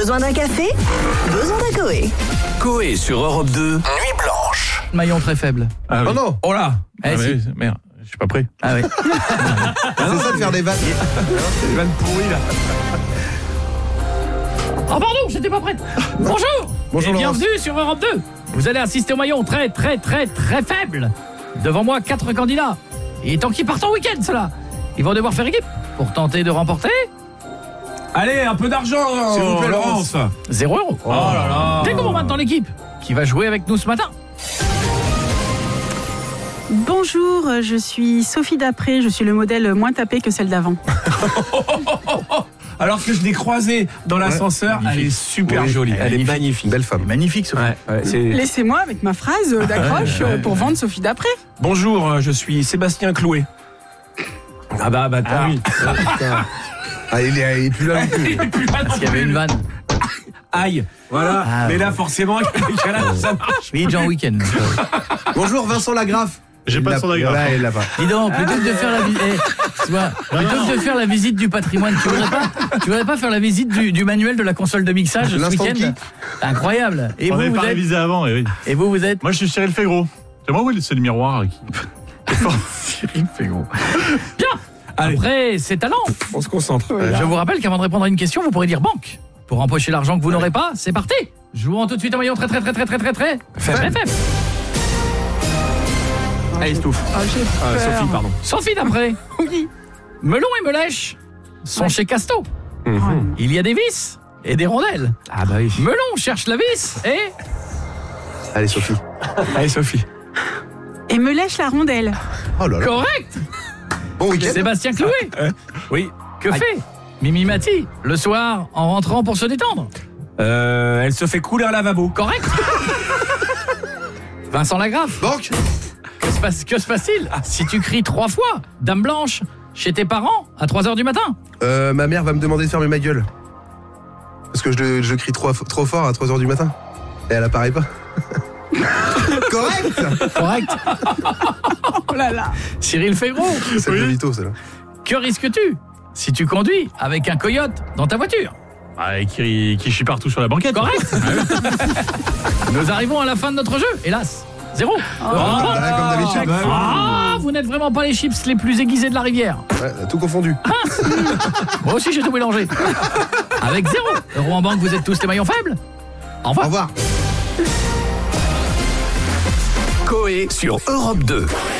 Besoin d'un café? Besoin d'un Coé. Coé sur Europe 2, Nuit Blanche. Maillon très faible. Ah, oui. Oh non. Oh là. Ah, Si. oui, merde, je suis pas prêt. Ah oui. C'est ça de faire des vannes. Les vannes pourries là. Oh pardon, j'étais pas prête. Bonjour. Bonjour, Et Laurence. bienvenue sur Europe 2. Vous allez assister au maillon très faible. Devant moi, 4 candidats. Et tant qu'ils partent en week-end, ceux-là. Ils vont devoir faire équipe pour tenter de remporter Allez, un peu d'argent, S'il vous plaît, Laurence. 0 €. Oh là là. Découvrons maintenant l'équipe qui va jouer avec nous ce matin. Bonjour, je suis Sophie Dapré, je suis le modèle moins tapé que celle d'avant. Alors que je l'ai croisée dans l'ascenseur, elle est super Oui, jolie. Elle est magnifique. Belle femme. Magnifique, Sophie. Ouais, c'est... Laissez-moi avec ma phrase d'accroche pour vendre Sophie Dapré. Bonjour, je suis Sébastien Clouet. Ah bah tant oui. Putain. Ah, il est plus là non plus. Parce qu'il y avait une vanne. Aïe, voilà. Ah, mais ouais. là, forcément, ça marche. Oui, Jean Week-end. Bonjour Vincent Lagraffe. J'ai pas son agrafe. Là, il l'a pas. Dis donc, plutôt que de faire la visite du patrimoine, tu voudrais pas faire la visite du manuel de la console de mixage ce L'instant week-end? Incroyable. Et On vous, n'avait pas vous êtes révisé avant, et oui. Et vous êtes Moi, je suis Cyril Fégros. C'est moi, oui, c'est le miroir. Cyril Fégros. Bien. Allez. Après, c'est talent. On se concentre. Je vous rappelle qu'avant de répondre à une question, vous pourrez dire banque. Pour empocher l'argent que vous n'aurez pas, c'est parti. Jouons tout de suite un maillon très faible. Allez, Stouff. J'ai peur. Sophie, pardon. Sophie d'après. Oui. Melon et Melèche sont chez Casto. Mhm. Il y a des vis et des rondelles. Ah bah oui. Melon cherche la vis et... Allez Sophie. Allez, Sophie. Et me lèche la rondelle. Oh là là. Correct. Bon week-end. Sébastien Clouet. Oui. Que fait Mimi Mati le soir en rentrant pour se détendre? Elle se fait couler un lavabo. Correct. Vincent Lagraffe. Banque. Que se passe-t-il si tu cries 3 fois Dame Blanche chez tes parents à 3h du matin? Ma mère va me demander de fermer ma gueule. Parce que je crie trop fort à 3h du matin. Et elle apparaît pas. Correct. Oh là là. Cyril Fégros. C'est le Vito, celle-là. Que risques-tu si tu conduis avec un coyote dans ta voiture? Ah, qui chie partout sur la banquette. Correct. Nous arrivons à la fin de notre jeu, hélas. 0. Voilà, comme d'habitude. Ah, vous n'êtes vraiment pas les chips les plus aiguisés de la rivière. Ouais, tout confondu. Moi aussi j'ai tout mélangé. Avec 0 € en banque, vous êtes tous les maillons faibles. Au Au revoir. revoir. Coé sur Europe 2.